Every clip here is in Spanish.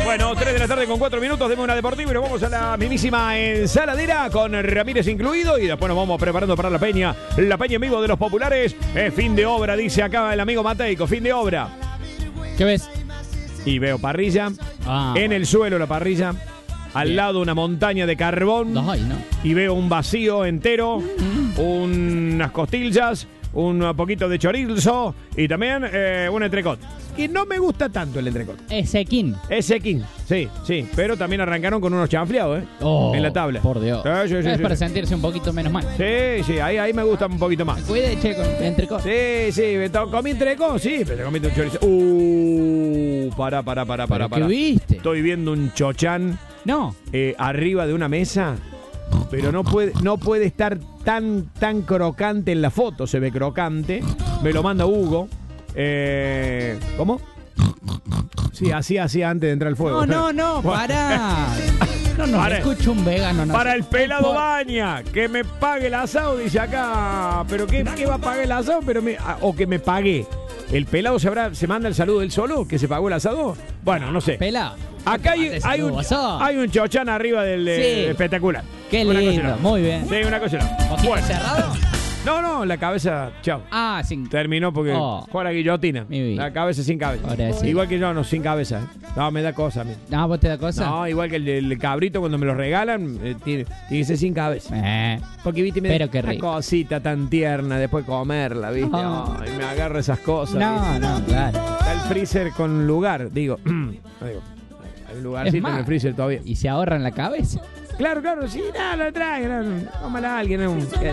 Bueno, 3 de la tarde con 4 minutos, demos una deportiva y nos vamos a la mismísima ensaladera con Ramírez incluido y después nos vamos preparando para la peña en vivo de los populares. Fin de obra, dice acá el amigo Mateico, fin de obra. ¿Qué ves? Y veo parrilla, en el suelo la parrilla, al lado una montaña de carbón. Ay, no. Y veo un vacío entero, unas costillas, un poquito de chorizo y también un entrecot. Que no me gusta tanto el entrecot. Es sequín. Es sequín, sí, pero también arrancaron con unos chanfleados, en la tabla. Por Dios. Sí, Es para sentirse un poquito menos mal. Sí, ahí me gusta un poquito más. Cuide, che, con entrecot. Sí, comí entrecot, sí, pero te comiste un chorizo. Pará. ¿Qué viste? Estoy viendo un chochán No. arriba de una mesa, pero no puede estar tan crocante en la foto. Se ve crocante. Me lo manda Hugo. ¿Cómo? Sí, así antes de entrar al fuego. No, pará. No, Para- escucho un vegano. No Para sé. el pelado Baña, que me pague el asado, dice acá. ¿Pero qué va a pagar el asado? O que me pague. ¿El pelado se manda el saludo él solo? ¿Que se pagó el asado? Bueno, no sé. Pelado. Acá hay un chochán arriba del Sí. espectacular. Qué Una cosa y lindo, la otra. muy bien. Sí, una cosa y la otra. ¿Ojito Bueno. cerrado? No, la cabeza, chao. Sin. Terminó porque fue a la guillotina. Mi vida. La cabeza sin cabeza. Ahora sí. Igual que yo, no, sin cabeza. No, me da cosa a mí. No, ¿vos te da cosa? No, igual que el cabrito cuando me lo regalan, tiene que ser sin cabeza. Porque viste, me Pero da qué una rico. cosita tan tierna después comerla, viste. Ah. Ay, me agarra esas cosas. No, claro. Está el freezer con lugar, digo. Hay un lugarcito Es más, en el freezer todavía. Y se ahorran la cabeza. Claro, sí, la traigan. Cómala a alguien.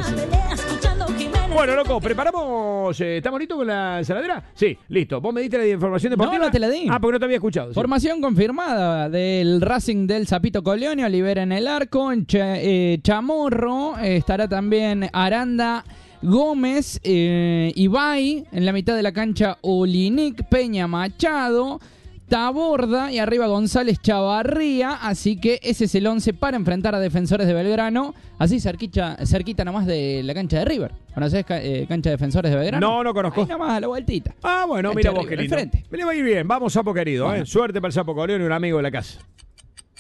Bueno, loco, ¿preparamos? ¿Estamos listos con la ensaladera? Sí, listo. ¿Vos me diste la información deportiva? No te la di. Porque no te había escuchado. Sí. Formación confirmada del Racing del Zapito Coleone, Olivera en el arco, Chamorro, estará también Aranda, Gómez, Ibai, en la mitad de la cancha Olinic, Peña Machado, Taborda y arriba González Chavarría, así que ese es el 11 para enfrentar a Defensores de Belgrano, así cerquita nomás de la cancha de River. ¿Conocés cancha de Defensores de Belgrano? No conozco. Ahí nomás a la vueltita. Bueno, Cancha mira de vos, River, querido. enfrente. Me le va a ir bien. Vamos, Sapo querido. Bueno. Suerte para el Sapo Coleone, un amigo de la casa.